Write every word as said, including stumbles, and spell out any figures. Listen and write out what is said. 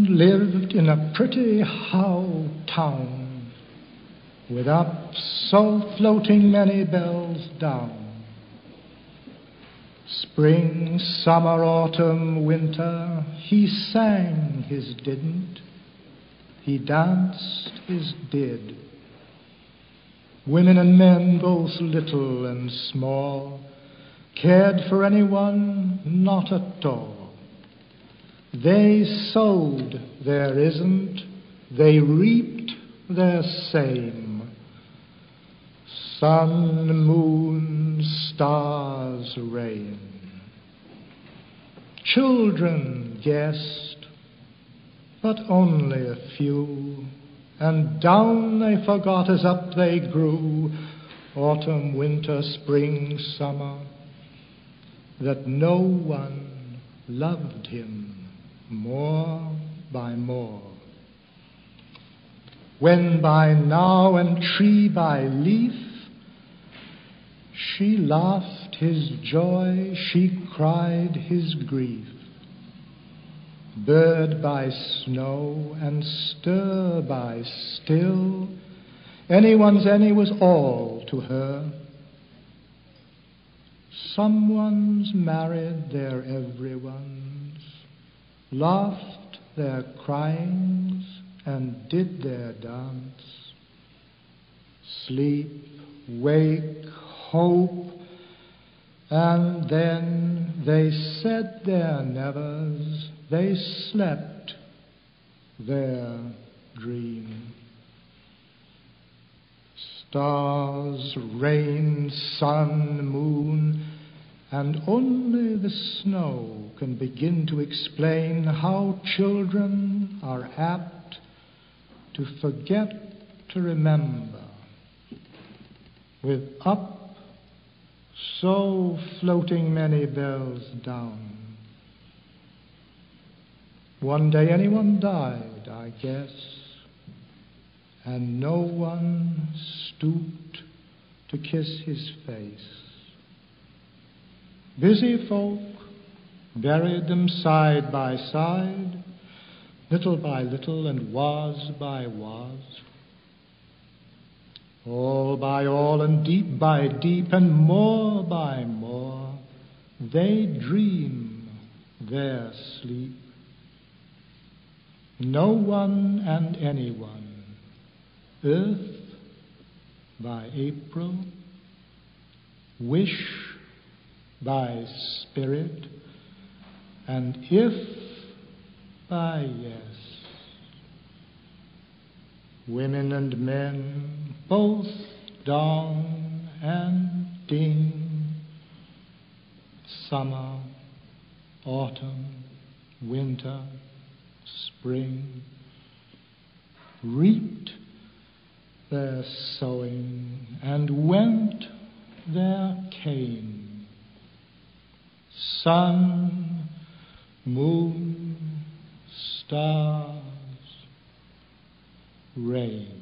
lived in a pretty how town, with up so floating many bells down. Spring, summer, autumn, winter, he sang his didn't, he danced his did. Women and men, both little and small, cared for anyone, not at all. They sowed their isn't, they reaped their same. Sun, moon, stars, rain. Children guessed, but only a few, and down they forgot as up they grew, autumn, winter, spring, summer, that no one loved him more by more. When by now and tree by leaf she laughed his joy, she cried his grief. Bird by snow and stir by still, anyone's any was all to her. Someone's married their everyone's, laughed their cryings and did their dance. Sleep, wake, hope, and then they said their nevers, they slept their dream. Stars, rain, sun, moon, and only the snow can begin to explain how children are apt to forget to remember. With up so floating many bells down. One day anyone died, I guess, and no one stooped to kiss his face. Busy folk buried them side by side, little by little and was by was. All by all and deep by deep and more by more, they dream their sleep. No one and anyone, earth by April, wish by spirit, and if by yes. Women and men, both dong and ding, summer, autumn, winter, spring, reaped their sowing and went their cane. Sun, moon, stars, rain.